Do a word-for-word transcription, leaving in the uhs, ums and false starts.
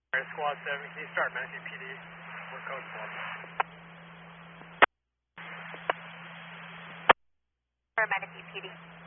Alright, Squad seven, can you start Manatee P D? We're code four. Manatee P D.